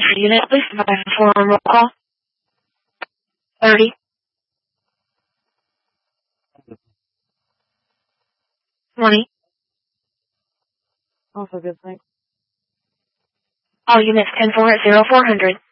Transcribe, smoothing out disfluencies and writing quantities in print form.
unit, please provide for on roll call. 30. 20. Also good, thanks. All units 10-4 at 0400.